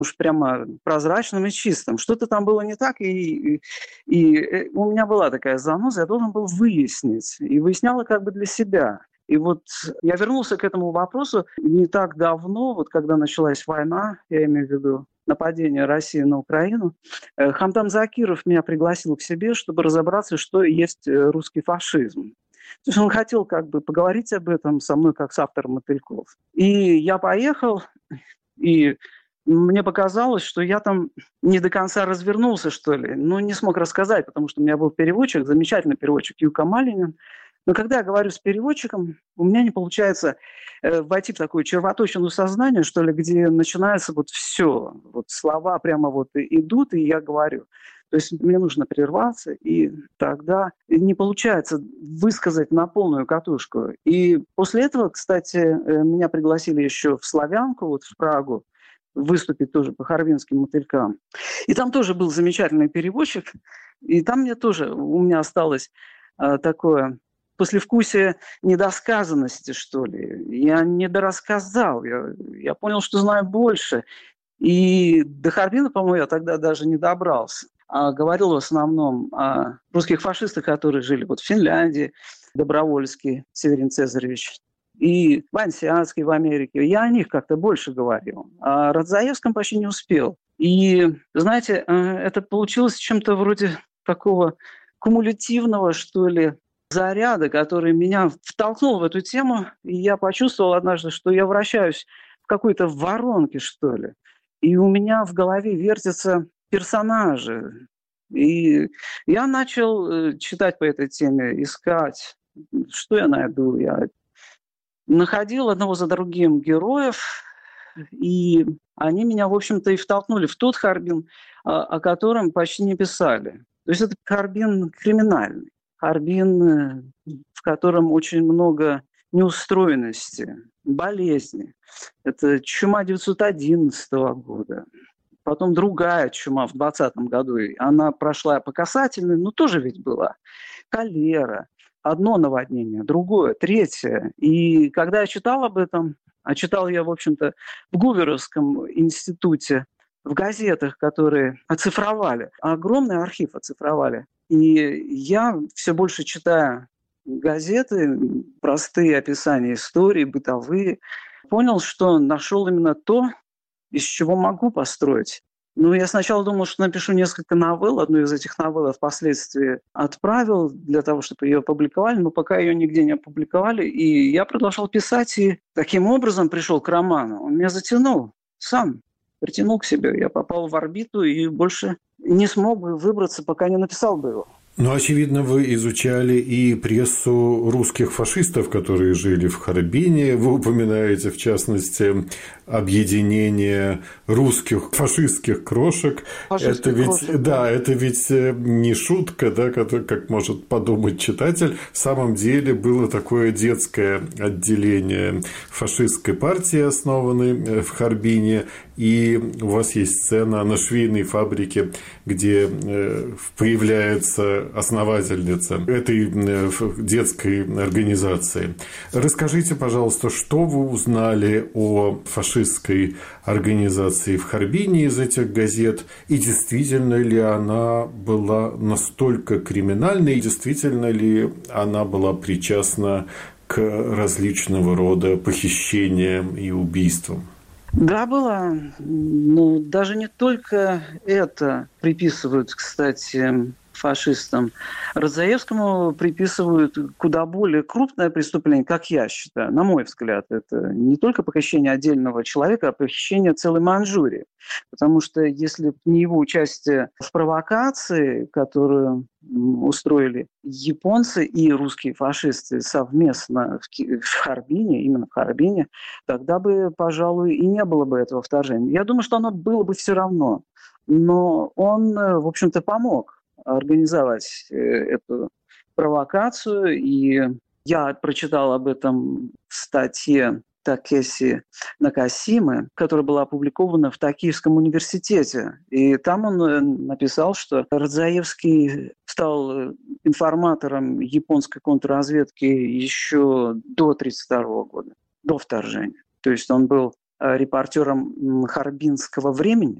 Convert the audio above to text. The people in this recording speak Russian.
уж прямо прозрачным и чистым. Что-то там было не так, и у меня была такая заноза, я должен был выяснить. И выясняла как бы для себя. И вот я вернулся к этому вопросу не так давно, вот когда началась война, я имею в виду нападение России на Украину. Хамдам Закиров меня пригласил к себе, чтобы разобраться, что есть русский фашизм. То есть он хотел как бы поговорить об этом со мной, как с автором «Мотыльков». И я поехал, и мне показалось, что я там не до конца развернулся, что ли. Ну, не смог рассказать, потому что у меня был переводчик, замечательный переводчик Юка Малинин. Но когда я говорю с переводчиком, у меня не получается войти в такую червоточину сознания, что ли, где начинается вот все. Вот слова прямо вот идут, и я говорю. То есть мне нужно прерваться, и тогда не получается высказать на полную катушку. И после этого, кстати, меня пригласили еще в Славянку, вот в Прагу, выступить тоже по харбинским мотылькам. И там тоже был замечательный переводчик, и там у меня осталось такое послевкусие недосказанности, что ли. Я недорассказал, я понял, что знаю больше. И до Харбина, по-моему, я тогда даже не добрался. А говорил в основном о русских фашистах, которые жили вот в Финляндии, Добровольский, Северин Цезаревич, и Вансианский в Америке. Я о них как-то больше говорил. А о Радзаевском почти не успел. И, знаете, это получилось чем-то вроде такого кумулятивного, что ли, заряда, который меня втолкнул в эту тему, и я почувствовал однажды, что я вращаюсь в какой-то воронке, что ли. И у меня в голове вертятся персонажи. И я начал читать по этой теме, искать, что я найду. Я находил одного за другим героев, и они меня, в общем-то, и втолкнули в тот Харбин, о котором почти не писали. То есть это Харбин криминальный. Харбин, в котором очень много неустроенности, болезни. Это чума 1911 года. Потом другая чума в 2020 году. Она прошла по касательной, но тоже ведь была. Холера. Одно наводнение, другое, третье. И когда я читал об этом, а читал я, в общем-то, в Гуверовском институте, в газетах, которые оцифровали, огромный архив оцифровали. И я все больше читаю газеты, простые описания истории, бытовые, понял, что нашел именно то, из чего могу построить. Ну, я сначала думал, что напишу несколько новелл. Одну из этих новелл я впоследствии отправил для того, чтобы ее опубликовали, но пока ее нигде не опубликовали. И я продолжал писать, и таким образом пришел к роману. Он меня затянул сам, притянул к себе. Я попал в орбиту и больше не смог бы выбраться, пока не написал бы его. Ну, очевидно, вы изучали и прессу русских фашистов, которые жили в Харбине. Вы упоминаете, в частности, объединение русских фашистских крошек. Это ведь не шутка, да, как может подумать читатель. В самом деле было такое детское отделение фашистской партии, основанной в Харбине. И у вас есть сцена на швейной фабрике, где появляется основательница этой детской организации. Расскажите, пожалуйста, что вы узнали о фашистской организации в Харбине из этих газет, и действительно ли она была настолько криминальной, и действительно ли она была причастна к различного рода похищениям и убийствам? Да, была. Но даже не только это приписывают, кстати, фашистам. Радзаевскому приписывают куда более крупное преступление, как я считаю, на мой взгляд. Это не только похищение отдельного человека, а похищение целой Манчжурии. Потому что если не его участие в провокации, которую устроили японцы и русские фашисты совместно в Харбине, именно в Харбине, тогда бы, пожалуй, и не было бы этого вторжения. Я думаю, что оно было бы все равно. Но он, в общем-то, помог организовать эту провокацию. И я прочитал об этом в статье Такеси Накасимы, которая была опубликована в Токийском университете. И там он написал, что Радзаевский стал информатором японской контрразведки еще до 1932 года, до вторжения. То есть он был репортером Харбинского времени,